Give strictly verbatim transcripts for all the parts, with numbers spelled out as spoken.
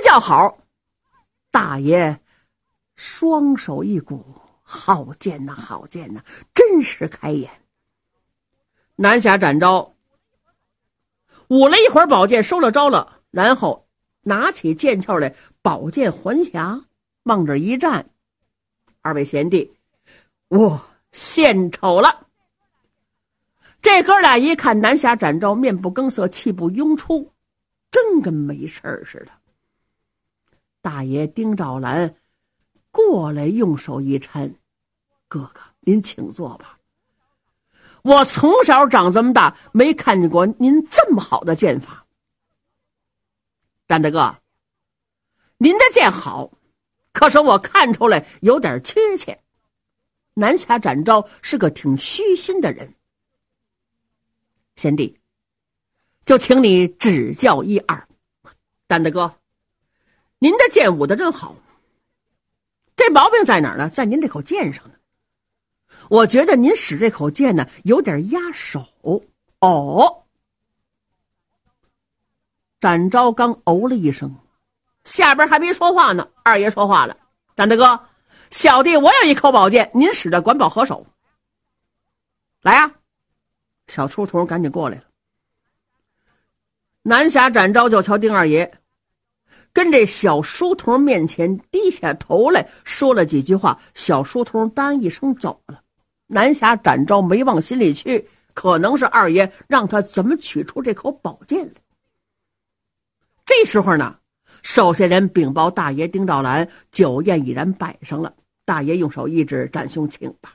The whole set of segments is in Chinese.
叫好，大爷双手一鼓，好剑呐，好剑呐，真是开眼。南侠展昭舞了一会儿宝剑，收了招了，然后拿起剑鞘来，宝剑还匣，往这一站。二位贤弟，我献丑了。这哥俩一看南侠展昭面不更色，气不拥出，真跟没事似的。大爷丁兆兰过来用手一搀，哥哥您请坐吧，我从小长这么大没看见过您这么好的剑法。展大哥，您的剑好，可是我看出来有点缺欠。南侠展昭是个挺虚心的人，贤弟就请你指教一二。展大哥，您的剑舞得真好，这毛病在哪儿呢？在您这口剑上呢。我觉得您使这口剑呢有点压手。哦，展昭刚哦了一声，下边还没说话呢，二爷说话了：展大哥，小弟我有一口宝剑，您使的管保何手？来啊！小书童赶紧过来了。南侠展昭就瞧丁二爷跟这小书童面前低下头来，说了几句话，小书童单一声走了。南侠展昭没往心里去，可能是二爷让他怎么取出这口宝剑来。这时候呢，手下人禀报大爷丁兆兰，酒宴已然摆上了。大爷用手一指：展兄请吧。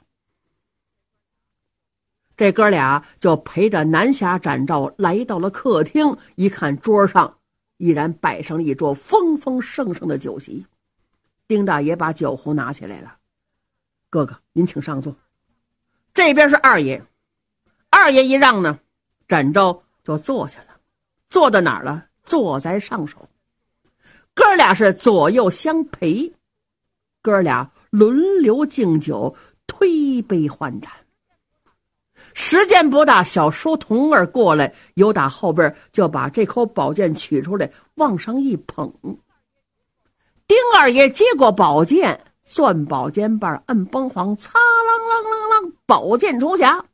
这哥俩就陪着南侠展昭来到了客厅，一看桌上依然摆上了一桌丰丰盛盛的酒席。丁大爷把酒壶拿起来了：哥哥您请上座。这边是二爷，二爷一让呢，展昭就坐下了。坐到哪儿了？坐在上手。哥俩是左右相陪，哥俩轮流敬酒，推杯换盏。时间不大，小书童儿过来，由打后边就把这口宝剑取出来，往上一捧。丁二爷接过宝剑，攥宝剑把摁崩簧，擦啷啷啷啷，宝剑出匣，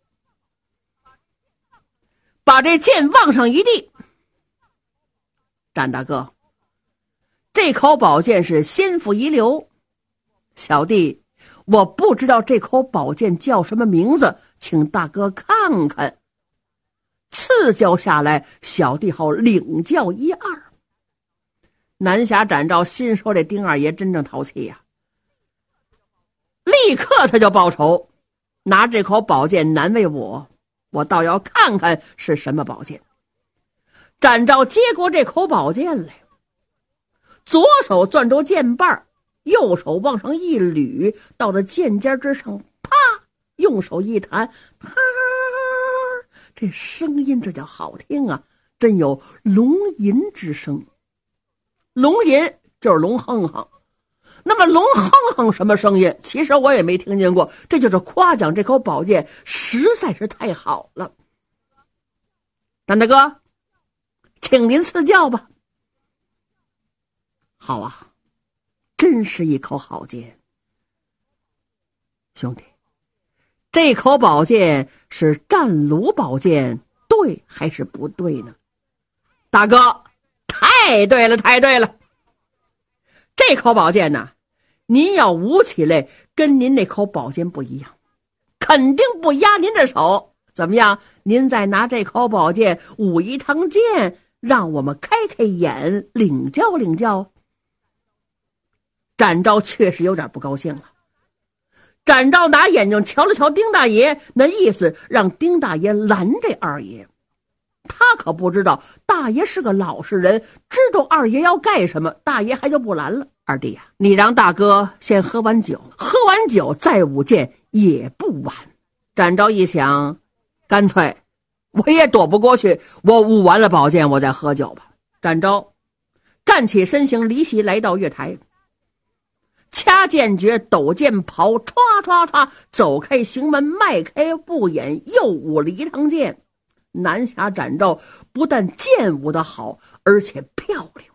把这剑往上一递。展大哥，这口宝剑是先父遗留，小弟我不知道这口宝剑叫什么名字，请大哥看看，赐教下来，小弟好领教一二。南侠展昭心说这丁二爷真正淘气呀、啊，立刻他就报仇，拿这口宝剑难为我，我倒要看看是什么宝剑。展昭接过这口宝剑来，左手攥住剑把，右手往上一捋，到了剑尖之上，啪，用手一弹，啪，这声音这叫好听啊，真有龙吟之声。龙吟就是龙哼哼，那么龙哼哼什么声音？其实我也没听见过，这就是夸奖这口宝剑实在是太好了。展大哥，请您赐教吧。好啊，真是一口好剑。兄弟，这口宝剑是战卢宝剑，对还是不对呢？大哥，太对了，太对了。这口宝剑呢，您要舞起来跟您那口宝剑不一样，肯定不压您的手。怎么样？您再拿这口宝剑舞一趟剑，让我们开开眼，领教领教。展昭确实有点不高兴了。展昭拿眼睛瞧了瞧丁大爷，那意思让丁大爷拦这二爷。他可不知道大爷是个老实人，知道二爷要干什么，大爷还就不拦了。二弟呀、啊，你让大哥先喝完酒，喝完酒再舞剑也不晚。展昭一想，干脆我也躲不过去，我舞完了宝剑我再喝酒吧。展昭站起身形离席，来到月台，掐剑诀，抖剑袍，唰唰唰走开行门，迈开步眼，又舞了一趟剑。南侠展昭不但剑舞得好，而且漂亮。